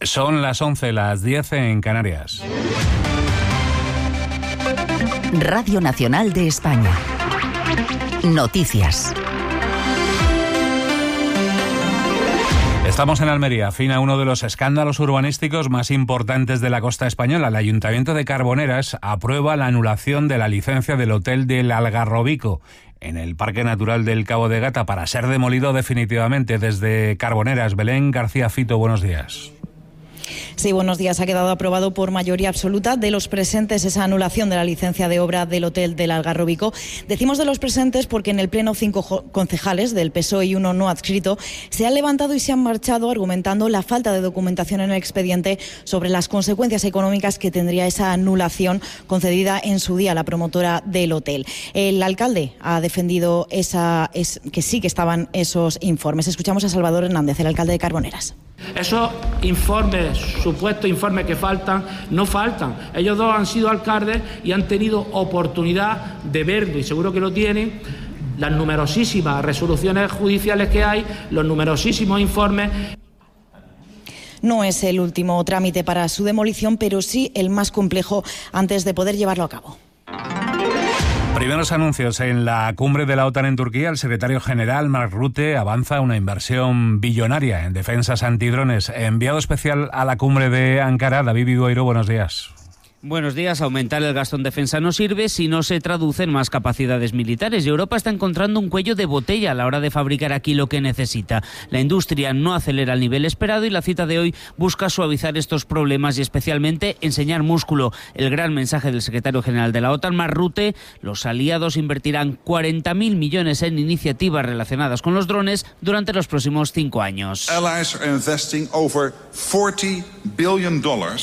Son las 11, las 10 en Canarias. Radio Nacional de España. Noticias. Estamos en Almería, fin a uno de los escándalos urbanísticos más importantes de la costa española. El Ayuntamiento de Carboneras aprueba la anulación de la licencia del Hotel del Algarrobico en el Parque Natural del Cabo de Gata para ser demolido definitivamente. Desde Carboneras, Belén García Fito, buenos días. Sí, buenos días. Ha quedado aprobado por mayoría absoluta de los presentes esa anulación de la licencia de obra del Hotel del Algarrobico. Decimos de los presentes porque en el Pleno 5 concejales del PSOE y uno no adscrito se han levantado y se han marchado argumentando la falta de documentación en el expediente sobre las consecuencias económicas que tendría esa anulación concedida en su día a la promotora del hotel. El alcalde ha defendido que sí que estaban esos informes. Escuchamos a Salvador Hernández, el alcalde de Carboneras. Esos informes, supuestos informes que faltan, no faltan. Ellos dos han sido alcaldes y han tenido oportunidad de verlo, y seguro que lo tienen, las numerosísimas resoluciones judiciales que hay, los numerosísimos informes. No es el último trámite para su demolición, pero sí el más complejo antes de poder llevarlo a cabo. Primeros anuncios en la cumbre de la OTAN en Turquía. El secretario general Mark Rutte avanza una inversión billonaria en defensas antidrones. Enviado especial a la cumbre de Ankara, David Vigoiro, buenos días. Buenos días. Aumentar el gasto en defensa no sirve si no se traduce en más capacidades militares, y Europa está encontrando un cuello de botella a la hora de fabricar aquí lo que necesita. La industria no acelera al nivel esperado y la cita de hoy busca suavizar estos problemas y especialmente enseñar músculo. El gran mensaje del secretario general de la OTAN, Mark Rutte: los aliados invertirán 40.000 millones en iniciativas relacionadas con los drones durante los próximos 5 años. Allies are investing over $40 billion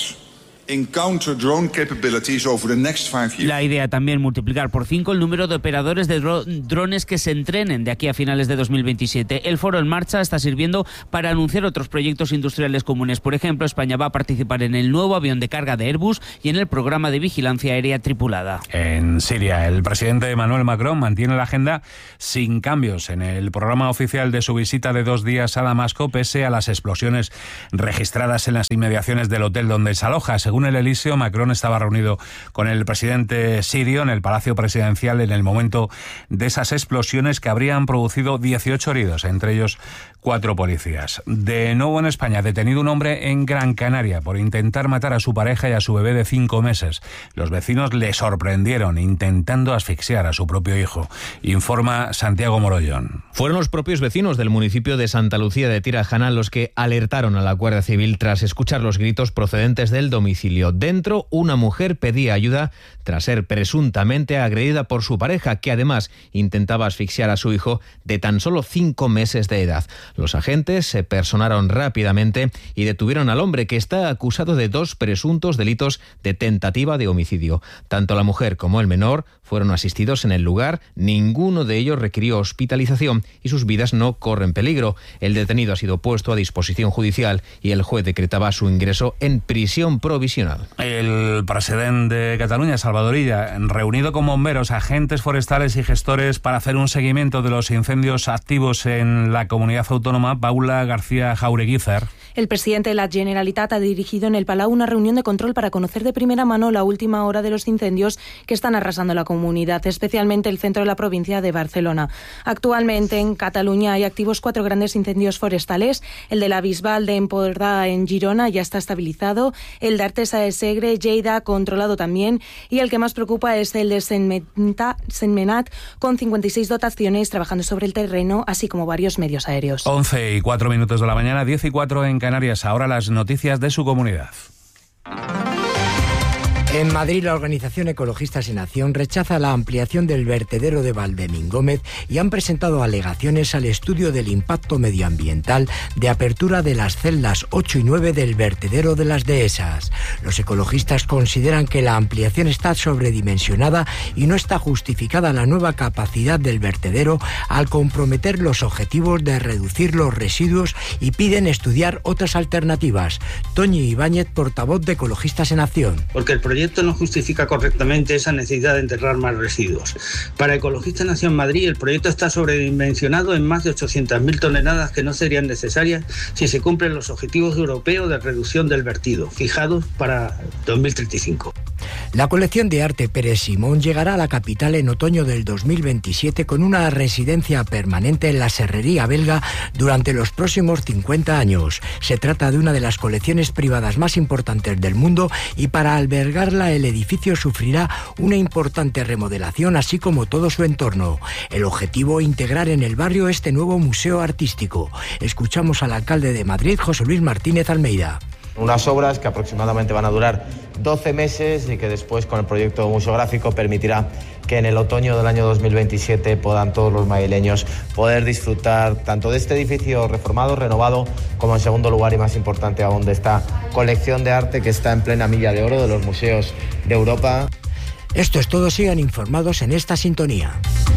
in counter-drone capabilities over the next 5 years. La idea también multiplicar por 5 el número de operadores de drones que se entrenen de aquí a finales de 2027. El foro en marcha está sirviendo para anunciar otros proyectos industriales comunes. Por ejemplo, España va a participar en el nuevo avión de carga de Airbus y en el programa de vigilancia aérea tripulada. En Siria, el presidente Emmanuel Macron mantiene la agenda sin cambios en el programa oficial de su visita de 2 días a Damasco, pese a las explosiones registradas en las inmediaciones del hotel donde se aloja. Según el Elíseo, Macron estaba reunido con el presidente sirio en el Palacio Presidencial en el momento de esas explosiones que habrían producido 18 heridos, entre ellos 4 policías. De nuevo en España, detenido un hombre en Gran Canaria por intentar matar a su pareja y a su bebé de 5 meses. Los vecinos le sorprendieron intentando asfixiar a su propio hijo. Informa Santiago Morollón. Fueron los propios vecinos del municipio de Santa Lucía de Tirajana los que alertaron a la Guardia Civil tras escuchar los gritos procedentes del domicilio. Dentro, una mujer pedía ayuda tras ser presuntamente agredida por su pareja, que además intentaba asfixiar a su hijo de tan solo 5 meses de edad. Los agentes se personaron rápidamente y detuvieron al hombre, que está acusado de 2 presuntos delitos de tentativa de homicidio. Tanto la mujer como el menor fueron asistidos en el lugar. Ninguno de ellos requirió hospitalización y sus vidas no corren peligro. El detenido ha sido puesto a disposición judicial y el juez decretaba su ingreso en prisión provisional. El presidente de Cataluña, Salvador Illa, reunido con bomberos, agentes forestales y gestores para hacer un seguimiento de los incendios activos en la comunidad autónoma. Paula García Jaureguizar. El presidente de la Generalitat ha dirigido en el Palau una reunión de control para conocer de primera mano la última hora de los incendios que están arrasando la comunidad, especialmente el centro de la provincia de Barcelona. Actualmente en Cataluña hay activos 4 grandes incendios forestales. El de la Bisbal de Empordà en Girona ya está estabilizado, el de Artesa de Segre, Lleida, controlado también, y el que más preocupa es el de Sentmenat, con 56 dotaciones trabajando sobre el terreno, así como varios medios aéreos. 11:04 de la mañana, 10:04 en Canarias. Ahora las noticias de su comunidad. En Madrid, la organización Ecologistas en Acción rechaza la ampliación del vertedero de Valdemín Gómez y han presentado alegaciones al estudio del impacto medioambiental de apertura de las celdas 8 y 9 del vertedero de las Dehesas. Los ecologistas consideran que la ampliación está sobredimensionada y no está justificada la nueva capacidad del vertedero al comprometer los objetivos de reducir los residuos, y piden estudiar otras alternativas. Toñi Ibáñez, portavoz de Ecologistas en Acción. Porque el proyecto proyecto no justifica correctamente esa necesidad de enterrar más residuos. Para Ecologistas Nación Madrid, el proyecto está sobredimensionado en más de 800.000 toneladas que no serían necesarias si se cumplen los objetivos europeos de reducción del vertido, fijados para 2035. La colección de arte Pérez Simón llegará a la capital en otoño del 2027 con una residencia permanente en la Serrería Belga durante los próximos 50 años. Se trata de una de las colecciones privadas más importantes del mundo y para albergarla el edificio sufrirá una importante remodelación, así como todo su entorno. El objetivo, integrar en el barrio este nuevo museo artístico. Escuchamos al alcalde de Madrid, José Luis Martínez Almeida. Unas obras que aproximadamente van a durar 12 meses y que después, con el proyecto museográfico, permitirá que en el otoño del año 2027 puedan todos los madrileños poder disfrutar tanto de este edificio reformado, renovado, como en segundo lugar y más importante aún de esta colección de arte que está en plena milla de oro de los museos de Europa. Esto es todo, sigan informados en esta sintonía.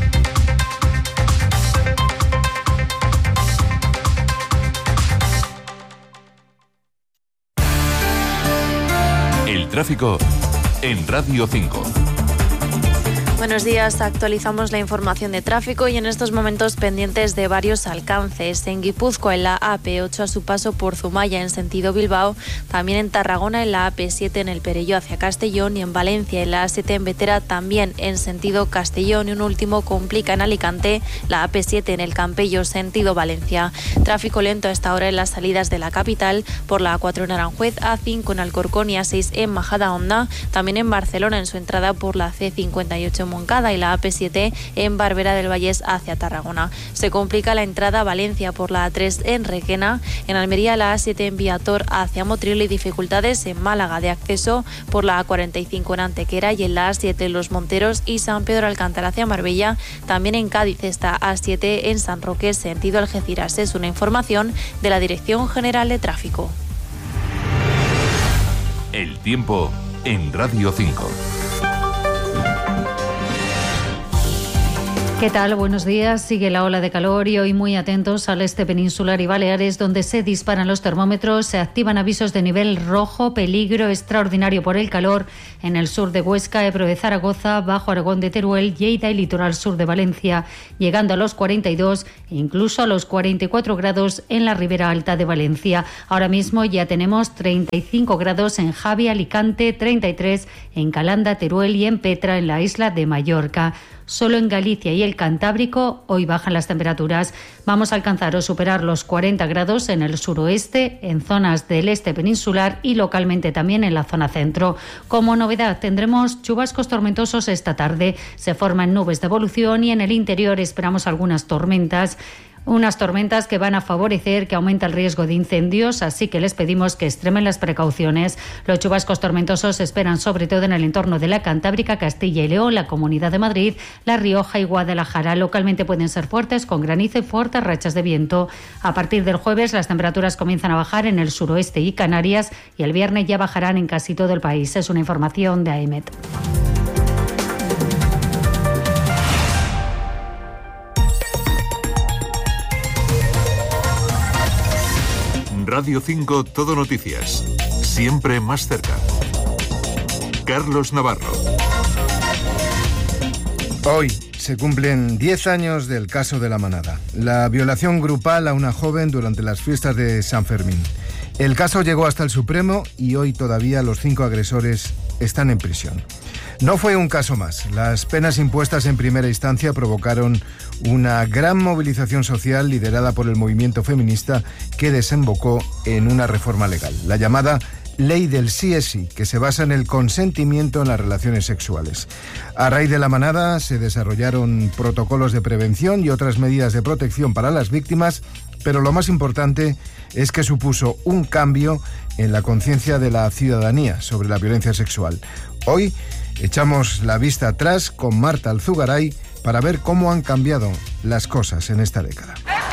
El tráfico en Radio 5. Buenos días, actualizamos la información de tráfico y en estos momentos pendientes de varios alcances. En Guipúzcoa, en la AP8 a su paso por Zumaya en sentido Bilbao, también en Tarragona en la AP7 en el Perelló hacia Castellón y en Valencia en la A7 en Vetera también en sentido Castellón y un último complica en Alicante la AP7 en el Campello sentido Valencia. Tráfico lento a esta hora en las salidas de la capital por la A4 en Aranjuez, A5 en Alcorcón y A6 en Majadahonda, también en Barcelona en su entrada por la C58 Moncada y la AP7 en Barberá del Vallés hacia Tarragona. Se complica la entrada a Valencia por la A3 en Requena, en Almería la A7 en Viator hacia Motril y dificultades en Málaga de acceso por la A45 en Antequera y en la A7 en Los Monteros y San Pedro Alcántara hacia Marbella. También en Cádiz esta A7 en San Roque sentido Algeciras. Es una información de la Dirección General de Tráfico. El tiempo en Radio 5. ¿Qué tal? Buenos días. Sigue la ola de calor y hoy muy atentos al este peninsular y Baleares, donde se disparan los termómetros, se activan avisos de nivel rojo, peligro extraordinario por el calor en el sur de Huesca, Ebro de Zaragoza, Bajo Aragón de Teruel, Lleida y litoral sur de Valencia, llegando a los 42 e incluso a los 44 grados en la ribera alta de Valencia. Ahora mismo ya tenemos 35 grados en Javi, Alicante, 33 en Calanda, Teruel y en Petra, en la isla de Mallorca. Solo en Galicia y el Cantábrico hoy bajan las temperaturas. Vamos a alcanzar o superar los 40 grados en el suroeste, en zonas del este peninsular y localmente también en la zona centro. Como novedad, tendremos chubascos tormentosos esta tarde. Se forman nubes de evolución y en el interior esperamos algunas tormentas. Unas tormentas que van a favorecer que aumente el riesgo de incendios, así que les pedimos que extremen las precauciones. Los chubascos tormentosos se esperan sobre todo en el entorno de la Cantábrica, Castilla y León, la Comunidad de Madrid, La Rioja y Guadalajara. Localmente pueden ser fuertes, con granizo y fuertes rachas de viento. A partir del jueves las temperaturas comienzan a bajar en el suroeste y Canarias y el viernes ya bajarán en casi todo el país. Es una información de AEMET. Radio 5 Todo Noticias. Siempre más cerca. Carlos Navarro. Hoy se cumplen 10 años del caso de La Manada, la violación grupal a una joven durante las fiestas de San Fermín. El caso llegó hasta el Supremo y hoy todavía los 5 agresores están en prisión. No fue un caso más. Las penas impuestas en primera instancia provocaron una gran movilización social liderada por el movimiento feminista que desembocó en una reforma legal, la llamada Ley del sí es sí, que se basa en el consentimiento en las relaciones sexuales. A raíz de La Manada se desarrollaron protocolos de prevención y otras medidas de protección para las víctimas, pero lo más importante es que supuso un cambio en la conciencia de la ciudadanía sobre la violencia sexual. Hoy echamos la vista atrás con Marta Alzugaray para ver cómo han cambiado las cosas en esta década.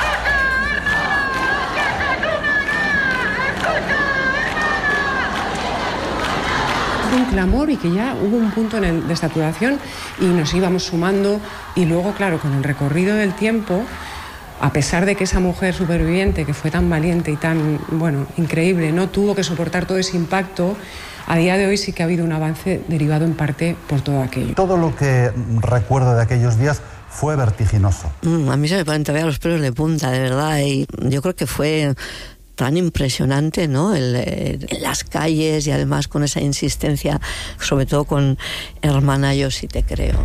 Un clamor y que ya hubo un punto de saturación y nos íbamos sumando y luego, claro, con el recorrido del tiempo, a pesar de que esa mujer superviviente que fue tan valiente y tan, increíble, no tuvo que soportar todo ese impacto, A día de hoy sí que ha habido un avance derivado en parte por todo aquello. Todo lo que recuerdo de aquellos días fue vertiginoso. A mí se me ponen todavía los pelos de punta, de verdad, y yo creo que fue tan impresionante, ¿no? En las calles y además con esa insistencia, sobre todo con hermana, yo sí te creo.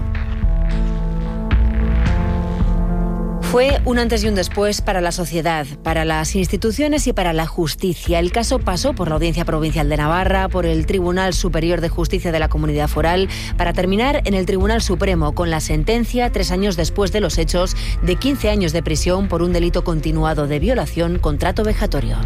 Fue un antes y un después para la sociedad, para las instituciones y para la justicia. El caso pasó por la Audiencia Provincial de Navarra, por el Tribunal Superior de Justicia de la Comunidad Foral, para terminar en el Tribunal Supremo con la sentencia, 3 años después de los hechos, de 15 años de prisión por un delito continuado de violación con trato vejatorio.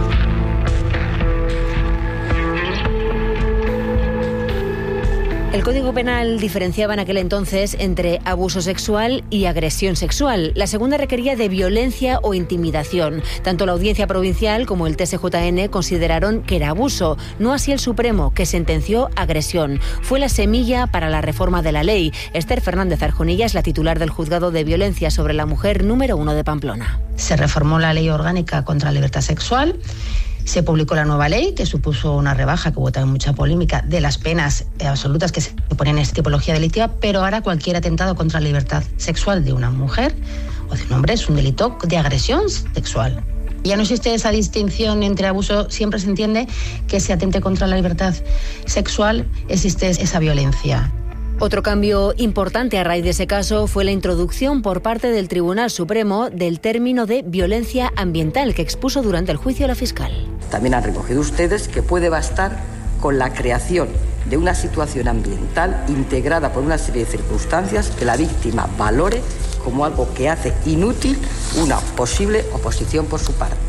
El Código Penal diferenciaba en aquel entonces entre abuso sexual y agresión sexual. La segunda requería de violencia o intimidación. Tanto la Audiencia Provincial como el TSJN consideraron que era abuso, no así el Supremo, que sentenció agresión. Fue la semilla para la reforma de la ley. Esther Fernández Arjonilla es la titular del Juzgado de Violencia sobre la Mujer número 1 de Pamplona. Se reformó la Ley Orgánica contra la Libertad Sexual. Se publicó la nueva ley, que supuso una rebaja, que hubo también mucha polémica, de las penas absolutas que se ponen en esta tipología delictiva, pero ahora cualquier atentado contra la libertad sexual de una mujer o de un hombre es un delito de agresión sexual. Ya no existe esa distinción entre abuso, siempre se entiende que se atente contra la libertad sexual, existe esa violencia. Otro cambio importante a raíz de ese caso fue la introducción por parte del Tribunal Supremo del término de violencia ambiental que expuso durante el juicio la fiscal. También han recogido ustedes que puede bastar con la creación de una situación ambiental integrada por una serie de circunstancias que la víctima valore como algo que hace inútil una posible oposición por su parte.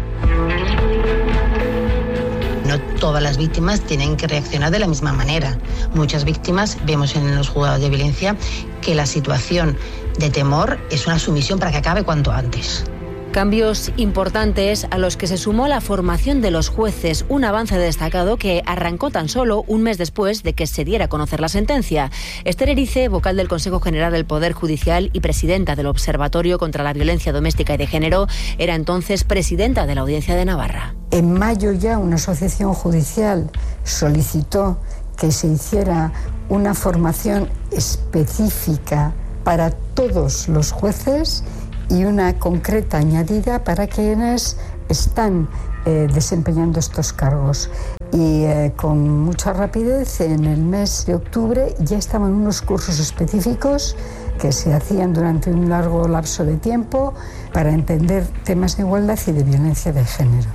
No todas las víctimas tienen que reaccionar de la misma manera. Muchas víctimas, vemos en los juzgados de violencia, que la situación de temor es una sumisión para que acabe cuanto antes. Cambios importantes a los que se sumó la formación de los jueces, un avance destacado que arrancó tan solo un mes después de que se diera a conocer la sentencia. Esther Erice, vocal del Consejo General del Poder Judicial y presidenta del Observatorio contra la Violencia Doméstica y de Género, era entonces presidenta de la Audiencia de Navarra. En mayo ya una asociación judicial solicitó que se hiciera una formación específica para todos los jueces y una concreta añadida para quienes están desempeñando estos cargos. Y con mucha rapidez, en el mes de octubre, ya estaban unos cursos específicos que se hacían durante un largo lapso de tiempo para entender temas de igualdad y de violencia de género.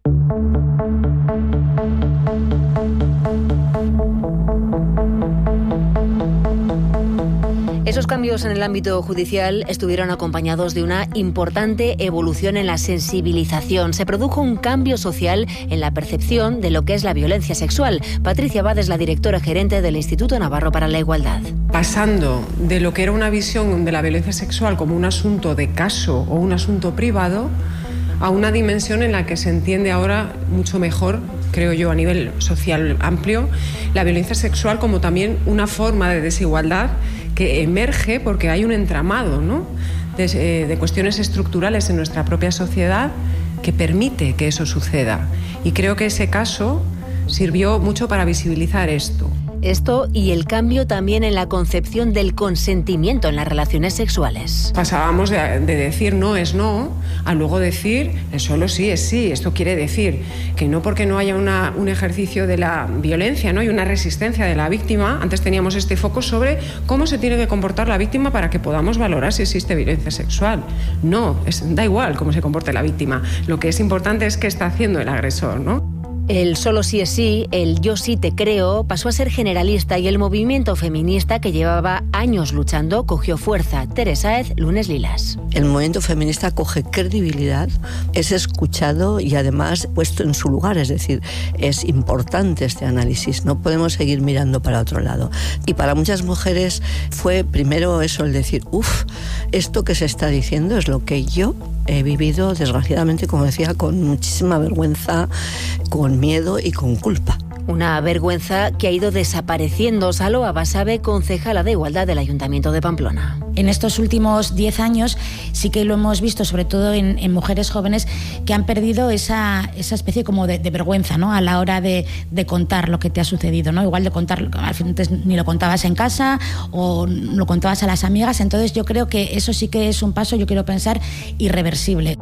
Esos cambios en el ámbito judicial estuvieron acompañados de una importante evolución en la sensibilización. Se produjo un cambio social en la percepción de lo que es la violencia sexual. Patricia Abad es la directora gerente del Instituto Navarro para la Igualdad. Pasando de lo que era una visión de la violencia sexual como un asunto de caso o un asunto privado, a una dimensión en la que se entiende ahora mucho mejor, creo yo, a nivel social amplio, la violencia sexual como también una forma de desigualdad que emerge porque hay un entramado, ¿no?, de cuestiones estructurales en nuestra propia sociedad que permite que eso suceda. Y creo que ese caso sirvió mucho para visibilizar esto. Esto y el cambio también en la concepción del consentimiento en las relaciones sexuales. Pasábamos de decir no es no a luego decir solo sí es sí. Esto quiere decir que no porque no haya un ejercicio de la violencia, ¿no?, y una resistencia de la víctima. Antes teníamos este foco sobre cómo se tiene que comportar la víctima para que podamos valorar si existe violencia sexual. No, da igual cómo se comporte la víctima. Lo que es importante es qué está haciendo el agresor, ¿no? El solo sí es sí, el yo sí te creo, pasó a ser generalista y el movimiento feminista que llevaba años luchando cogió fuerza. Teresa Sáez, Lunes Lilas. El movimiento feminista coge credibilidad, es escuchado y además puesto en su lugar, es decir, es importante este análisis, no podemos seguir mirando para otro lado. Y para muchas mujeres fue primero eso, el decir, esto que se está diciendo es lo que yo he vivido, desgraciadamente, como decía, con muchísima vergüenza, con miedo y con culpa. Una vergüenza que ha ido desapareciendo. Saloa Basabe, concejala de Igualdad del Ayuntamiento de Pamplona. En estos últimos 10 años sí que lo hemos visto, sobre todo en mujeres jóvenes que han perdido esa especie como de vergüenza, ¿no? A la hora de contar lo que te ha sucedido, ¿no? Igual de contar, al final ni lo contabas en casa o lo contabas a las amigas. Entonces yo creo que eso sí que es un paso, yo quiero pensar, irreversible.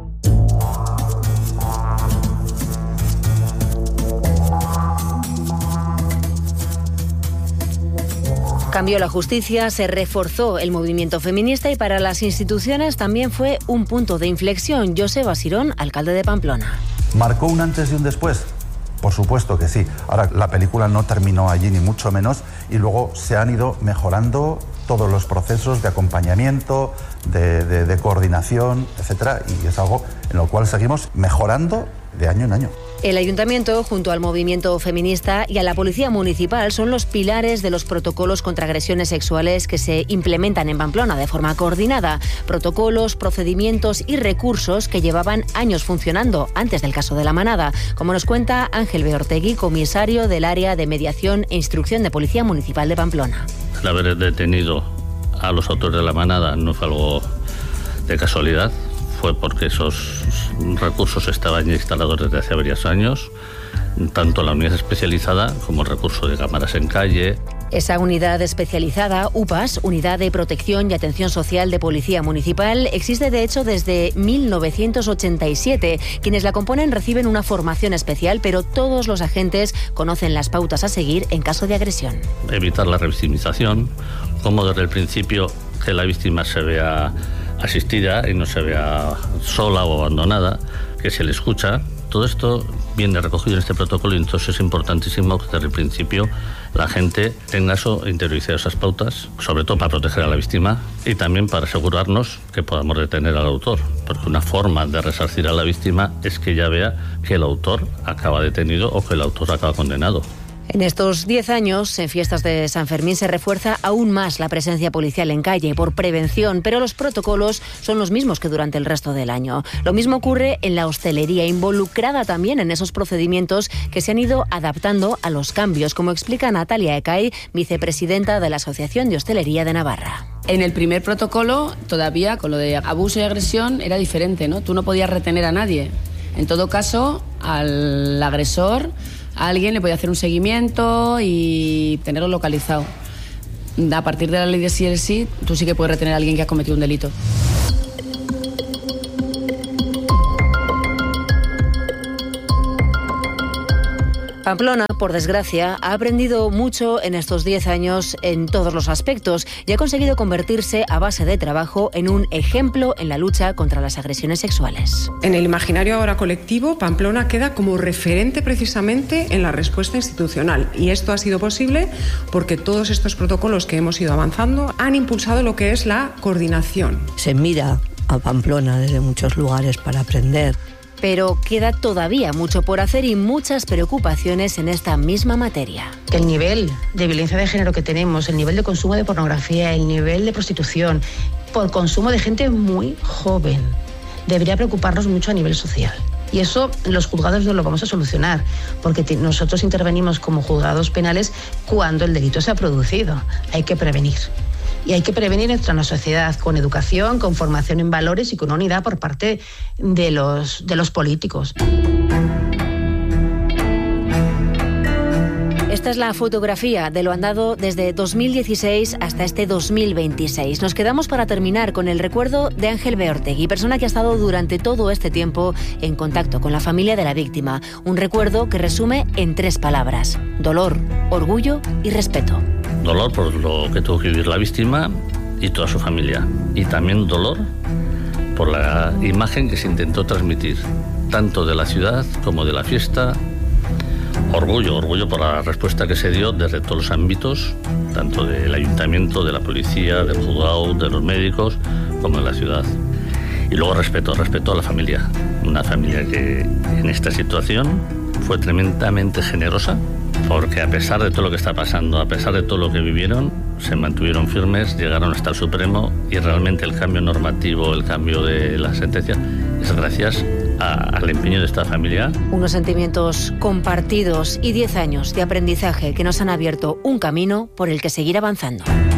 Cambió la justicia, se reforzó el movimiento feminista y para las instituciones también fue un punto de inflexión. Joseba Sirón, alcalde de Pamplona. ¿Marcó un antes y un después? Por supuesto que sí. Ahora, la película no terminó allí, ni mucho menos, y luego se han ido mejorando todos los procesos de acompañamiento, de coordinación, etcétera, y es algo en lo cual seguimos mejorando de año en año. El Ayuntamiento, junto al movimiento feminista y a la Policía Municipal, son los pilares de los protocolos contra agresiones sexuales que se implementan en Pamplona de forma coordinada. Protocolos, procedimientos y recursos que llevaban años funcionando antes del caso de La Manada, como nos cuenta Ángel Beortegui, comisario del área de mediación e instrucción de Policía Municipal de Pamplona. El haber detenido a los autores de La Manada no fue algo de casualidad. Fue porque esos recursos estaban instalados desde hace varios años, tanto la unidad especializada como el recurso de cámaras en calle. Esa unidad especializada, UPAS, Unidad de Protección y Atención Social de Policía Municipal, existe de hecho desde 1987. Quienes la componen reciben una formación especial, pero todos los agentes conocen las pautas a seguir en caso de agresión. Evitar la revictimización, como desde el principio que la víctima se vea asistida y no se vea sola o abandonada, que se le escucha. Todo esto viene recogido en este protocolo y entonces es importantísimo que desde el principio la gente tenga eso, interiorizar esas pautas, sobre todo para proteger a la víctima y también para asegurarnos que podamos detener al autor, porque una forma de resarcir a la víctima es que ella vea que el autor acaba detenido o que el autor acaba condenado. En estos 10 años, en fiestas de San Fermín, se refuerza aún más la presencia policial en calle por prevención, pero los protocolos son los mismos que durante el resto del año. Lo mismo ocurre en la hostelería, involucrada también en esos procedimientos que se han ido adaptando a los cambios, como explica Natalia Ecay, vicepresidenta de la Asociación de Hostelería de Navarra. En el primer protocolo, todavía con lo de abuso y agresión, era diferente, ¿no? Tú no podías retener a nadie. En todo caso, al agresor, a alguien le podía hacer un seguimiento y tenerlo localizado. A partir de la ley de sí el sí, tú sí que puedes retener a alguien que ha cometido un delito. Pamplona, por desgracia, ha aprendido mucho en estos 10 años en todos los aspectos y ha conseguido convertirse a base de trabajo en un ejemplo en la lucha contra las agresiones sexuales. En el imaginario ahora colectivo, Pamplona queda como referente precisamente en la respuesta institucional y esto ha sido posible porque todos estos protocolos que hemos ido avanzando han impulsado lo que es la coordinación. Se mira a Pamplona desde muchos lugares para aprender. Pero queda todavía mucho por hacer y muchas preocupaciones en esta misma materia. El nivel de violencia de género que tenemos, el nivel de consumo de pornografía, el nivel de prostitución, por consumo de gente muy joven, debería preocuparnos mucho a nivel social. Y eso los juzgados no lo vamos a solucionar, porque nosotros intervenimos como juzgados penales cuando el delito se ha producido. Hay que prevenir. Y hay que prevenir entre una sociedad con educación, con formación en valores y con unidad por parte de los políticos. Esta es la fotografía de lo andado desde 2016 hasta este 2026. Nos quedamos para terminar con el recuerdo de Ángel Beortegui, persona que ha estado durante todo este tiempo en contacto con la familia de la víctima. Un recuerdo que resume en 3 palabras: dolor, orgullo y respeto. Dolor por lo que tuvo que vivir la víctima y toda su familia. Y también dolor por la imagen que se intentó transmitir, tanto de la ciudad como de la fiesta. Orgullo por la respuesta que se dio desde todos los ámbitos, tanto del ayuntamiento, de la policía, del juzgado, de los médicos, como de la ciudad. Y luego respeto a la familia. Una familia que en esta situación fue tremendamente generosa porque a pesar de todo lo que está pasando, a pesar de todo lo que vivieron, se mantuvieron firmes, llegaron hasta el Supremo y realmente el cambio normativo, el cambio de la sentencia es gracias al empeño de esta familia. Unos sentimientos compartidos y 10 años de aprendizaje que nos han abierto un camino por el que seguir avanzando.